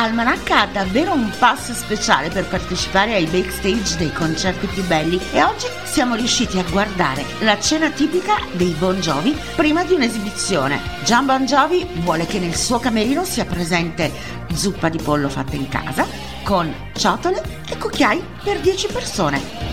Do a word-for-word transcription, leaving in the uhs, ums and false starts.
Almanacca ha davvero un pass speciale per partecipare ai backstage dei concerti più belli e oggi siamo riusciti a guardare la cena tipica dei Bon Jovi prima di un'esibizione. Jon Bon Jovi vuole che nel suo camerino sia presente zuppa di pollo fatta in casa con ciotole e cucchiai per dieci persone.